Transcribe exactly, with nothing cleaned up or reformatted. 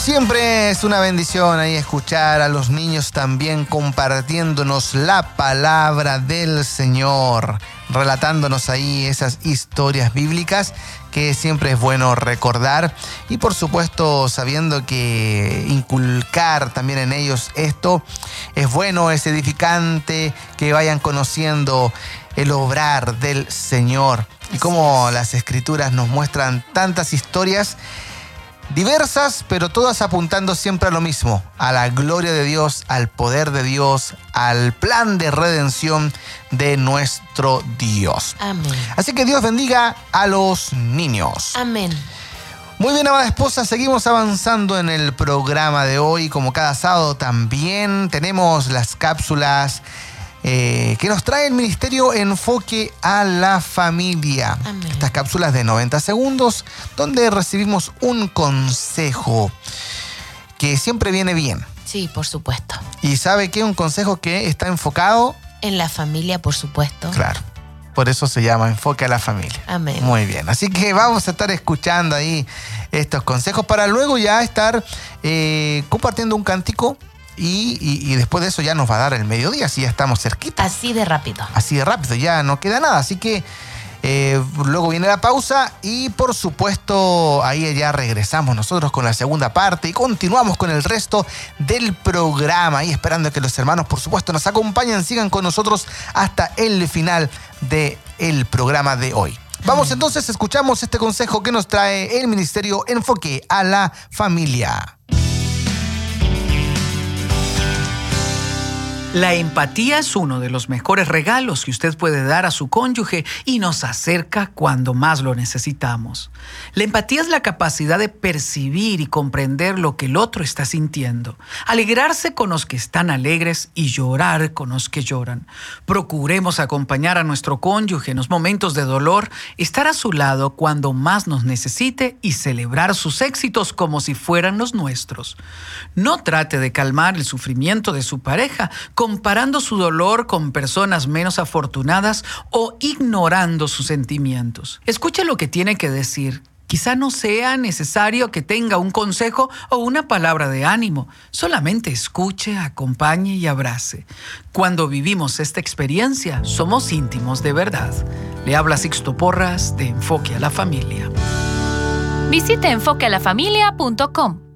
Siempre es una bendición ahí escuchar a los niños también compartiéndonos la palabra del Señor, relatándonos ahí esas historias bíblicas que siempre es bueno recordar y por supuesto sabiendo que inculcar también en ellos esto es bueno, es edificante, que vayan conociendo el obrar del Señor y cómo las Escrituras nos muestran tantas historias diversas, pero todas apuntando siempre a lo mismo, a la gloria de Dios, al poder de Dios, al plan de redención de nuestro Dios. Amén. Así que Dios bendiga a los niños. Amén. Muy bien, amada esposa, seguimos avanzando en el programa de hoy. Como cada sábado también tenemos las cápsulas Eh, que nos trae el Ministerio Enfoque a la Familia. Amén. Estas cápsulas de noventa segundos donde recibimos un consejo que siempre viene bien. Sí, por supuesto. ¿Y sabe qué? Un consejo que está enfocado en la familia, por supuesto. Claro, por eso se llama Enfoque a la Familia. Amén. Muy bien, así que vamos a estar escuchando ahí estos consejos para luego ya estar eh, compartiendo un cántico. Y, y, y después de eso ya nos va a dar el mediodía, así ya estamos cerquita. Así de rápido. Así de rápido, ya no queda nada. Así que eh, luego viene la pausa y por supuesto ahí ya regresamos nosotros con la segunda parte y continuamos con el resto del programa. Y esperando que los hermanos por supuesto nos acompañen, sigan con nosotros hasta el final del programa de hoy. Vamos entonces, escuchamos este consejo que nos trae el Ministerio Enfoque a la Familia. La empatía es uno de los mejores regalos que usted puede dar a su cónyuge y nos acerca cuando más lo necesitamos. La empatía es la capacidad de percibir y comprender lo que el otro está sintiendo, alegrarse con los que están alegres y llorar con los que lloran. Procuremos acompañar a nuestro cónyuge en los momentos de dolor, estar a su lado cuando más nos necesite y celebrar sus éxitos como si fueran los nuestros. No trate de calmar el sufrimiento de su pareja, comparando su dolor con personas menos afortunadas o ignorando sus sentimientos. Escuche lo que tiene que decir. Quizá no sea necesario que tenga un consejo o una palabra de ánimo. Solamente escuche, acompañe y abrace. Cuando vivimos esta experiencia, somos íntimos de verdad. Le habla Sixto Porras de Enfoque a la Familia. Visite enfoque a la familia punto com.